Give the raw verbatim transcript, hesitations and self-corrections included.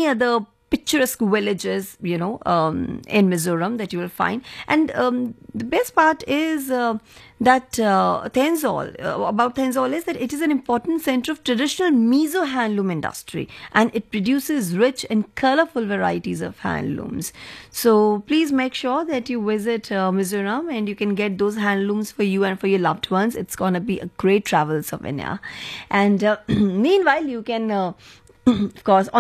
many other picturesque villages, you know, um, in Mizoram that you will find. And um, the best part is uh, that uh, Tensol, uh, about Tensol is that it is an important center of traditional Mizo handloom industry, and it produces rich and colorful varieties of handlooms. So please make sure that you visit uh, Mizoram and you can get those handlooms for you and for your loved ones. It's going to be a great travel souvenir. And uh, meanwhile, you can, uh, of course,